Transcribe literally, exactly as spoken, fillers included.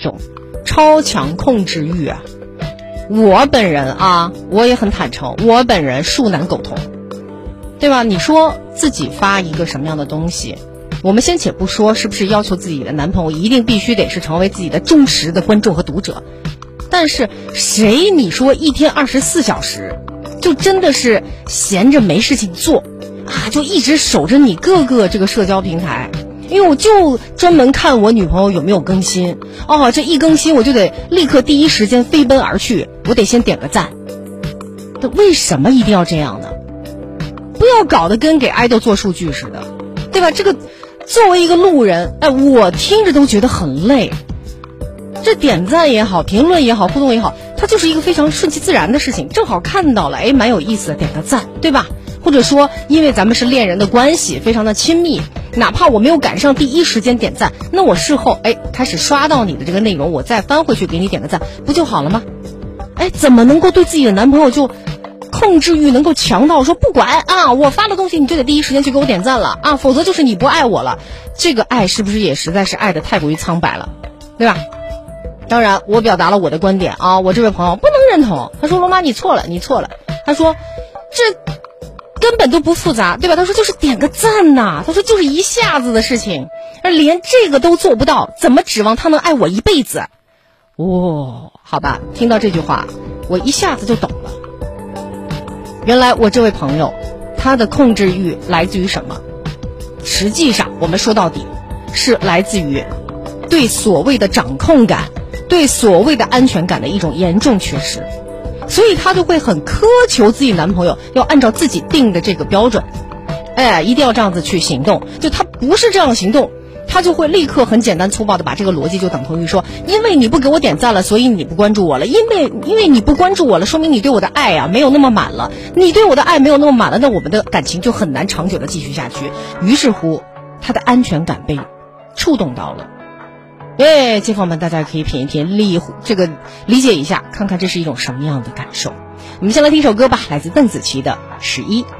种超强控制欲啊。我本人啊，我也很坦诚，我本人恕难苟同，对吧？你说自己发一个什么样的东西，我们先且不说是不是要求自己的男朋友一定必须得是成为自己的忠实的观众和读者，但是谁你说一天二十四小时就真的是闲着没事情做啊，就一直守着你各个这个社交平台，因为我就专门看我女朋友有没有更新哦，这一更新我就得立刻第一时间飞奔而去，我得先点个赞。那为什么一定要这样呢？不要搞得跟给爱豆做数据似的，对吧？这个作为一个路人，哎，我听着都觉得很累。这点赞也好，评论也好，互动也好，它就是一个非常顺其自然的事情，正好看到了，哎，蛮有意思的，点个赞，对吧？或者说因为咱们是恋人的关系，非常的亲密，哪怕我没有赶上第一时间点赞，那我事后哎开始刷到你的这个内容，我再翻回去给你点个赞，不就好了吗？哎，怎么能够对自己的男朋友就控制欲能够强到说不管啊，我发的东西你就得第一时间去给我点赞了啊，否则就是你不爱我了。这个爱是不是也实在是爱的太过于苍白了，对吧？当然我表达了我的观点啊，我这位朋友不能认同，他说罗妈你错了你错了，他说这根本都不复杂，对吧？他说就是点个赞呐，他说就是一下子的事情，而连这个都做不到，怎么指望他能爱我一辈子？哦，好吧，听到这句话我一下子就懂了，原来我这位朋友他的控制欲来自于什么？实际上我们说到底是来自于对所谓的掌控感，对所谓的安全感的一种严重缺失，所以他就会很苛求自己男朋友要按照自己定的这个标准，哎，一定要这样子去行动。就他不是这样行动，他就会立刻很简单粗暴的把这个逻辑就等同于说，因为你不给我点赞了，所以你不关注我了，因为因为你不关注我了，说明你对我的爱啊没有那么满了，你对我的爱没有那么满了，那我们的感情就很难长久的继续下去。于是乎他的安全感被触动到了。耶，街坊们，大家可以品一品，理这个理解一下，看看这是一种什么样的感受。我们先来听一首歌吧，来自邓紫棋的《十一》。